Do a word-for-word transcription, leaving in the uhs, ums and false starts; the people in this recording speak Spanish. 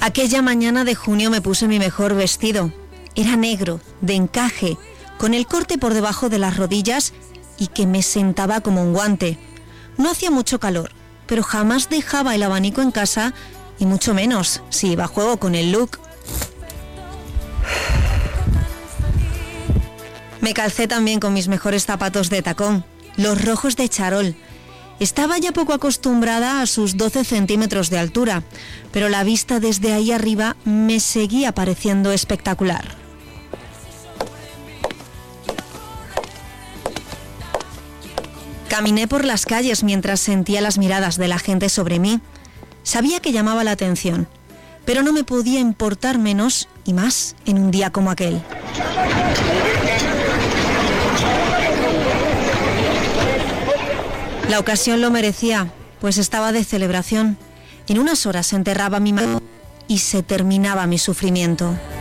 Aquella mañana de junio me puse mi mejor vestido. Era negro, de encaje, con el corte por debajo de las rodillas y que me sentaba como un guante. No hacía mucho calor, pero jamás dejaba el abanico en casa y mucho menos si iba a juego con el look. Me calcé también con mis mejores zapatos de tacón, los rojos de charol. Estaba ya poco acostumbrada a sus doce centímetros de altura, pero la vista desde ahí arriba me seguía pareciendo espectacular. Caminé por las calles mientras sentía las miradas de la gente sobre mí. Sabía que llamaba la atención, pero no me podía importar menos y más en un día como aquel. La ocasión lo merecía, pues estaba de celebración. En unas horas se enterraba mi madre y se terminaba mi sufrimiento.